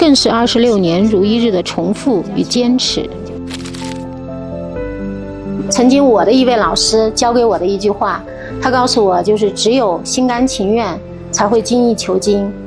更是26年如一日的重复与坚持。曾经我的一位老师教给我的一句话，他告诉我，就是只有心甘情愿才会精益求精。